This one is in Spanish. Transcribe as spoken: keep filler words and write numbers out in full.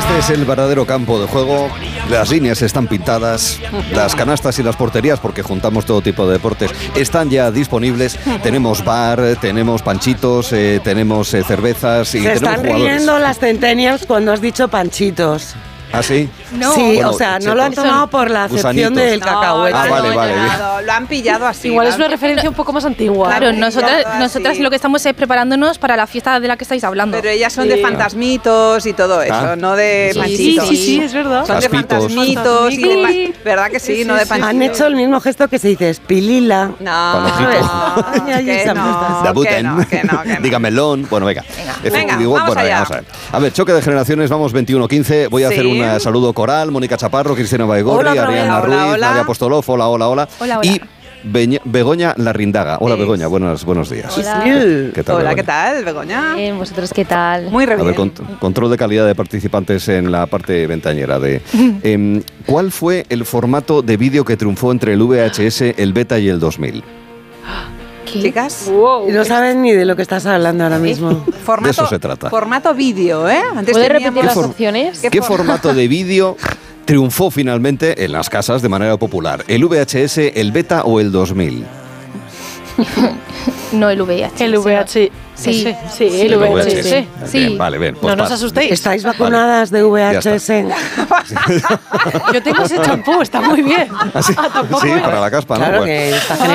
Este es el verdadero campo de juego. Las líneas están pintadas, las canastas y las porterías, porque juntamos todo tipo de deportes, están ya disponibles. Tenemos bar, tenemos panchitos, eh, tenemos eh, cervezas y Se tenemos están jugadores. riendo las centennials cuando has dicho panchitos. ¿Ah, sí? No. Sí, Bueno, o sea, no chetos. lo han tomado por la acepción Gusanitos. del No, cacahuete. Ah, no, vale, no, vale, no, bien. no, lo han pillado así. Igual lo es han una referencia un poco más antigua. Claro, Claro, Sí, nosotras, ya, nosotras sí. lo que estamos es preparándonos para la fiesta de la que estáis hablando. Pero ellas son Sí. de fantasmitos y todo eso, Ah. no de Sí, panchitos. Sí, sí, sí, es verdad. Son de Caspitos. fantasmitos y de pa- ¿verdad que sí? Sí, no de sí, sí. panchitos. Han hecho el mismo gesto que se dice espilila. No, Panojito. no, Ay, ay, que esa no, puesta. que Debuten. no, que no, que no. Diga melón. Bueno, venga. Venga, Digo, vamos bueno, allá. vamos a ver. A ver, choque de generaciones, vamos veintiuno quince. Voy a Sí. hacer un eh, saludo coral. Mónica Chaparro, Cristina Baigorri, Hola, Ariana hola, Ruiz, hola. Nadia Apostolov. Hola, hola, hola. Hola, hola. Y Beña- Begoña Larrindaga. Hola, Sí. Begoña. Buenos, buenos días. Hola. ¿Qué, qué tal, Hola, Begoña? ¿qué tal, Begoña? Bien, ¿vosotros qué tal? Muy re A ver, bien. cont- control de calidad de participantes en la parte ventañera de... Em, ¿Cuál fue el formato de vídeo que triunfó entre el V H S, el Beta y el dos mil? ¿Qué? Chicas, Wow. Y no sabes ni de lo que estás hablando ahora mismo. formato, De eso se trata. Formato vídeo, ¿eh? Antes ¿Puedes teníamos- repetir las for- opciones? ¿Qué ¿Qué for- formato de vídeo triunfó finalmente en las casas de manera popular? ¿El V H S, el Beta o el dos mil? No, el V I H. El V H. Sí. Sí, sí, el V H S. Sí. Bien, vale, bien. pues No nos pas- asustéis. ¿Estáis vacunadas de V H S? Yo tengo ese champú, está muy bien. Ah, sí, Ah, tampoco sí, es. para la caspa, ¿no? Claro Bueno. que está